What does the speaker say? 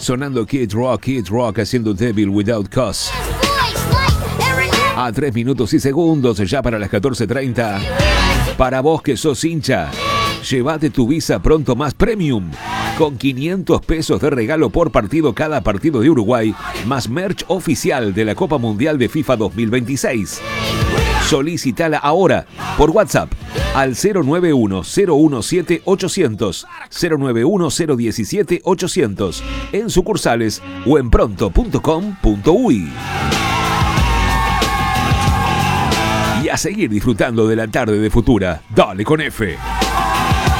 Sonando Kid Rock haciendo Devil Without Cause. A 3 minutos y segundos, ya para las 14:30. Para vos que sos hincha, llévate tu Visa Pronto Más Premium, con 500 pesos de regalo por partido cada partido de Uruguay, más merch oficial de la Copa Mundial de FIFA 2026. Solicitala ahora por WhatsApp al 091-017-800, 091-017-800, en sucursales o en pronto.com.uy. Y a seguir disfrutando de la tarde de Futura. Dale con F.